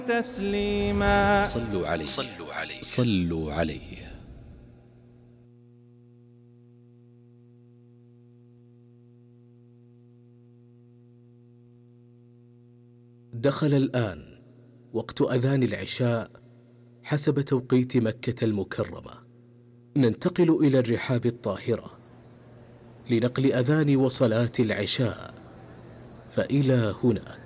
تسليما. صلوا عليه صلوا عليه. دخل الآن وقت أذان العشاء حسب توقيت مكة المكرمة. ننتقل إلى الرحاب الطاهرة لنقل أذان وصلاة العشاء، فإلى هناك.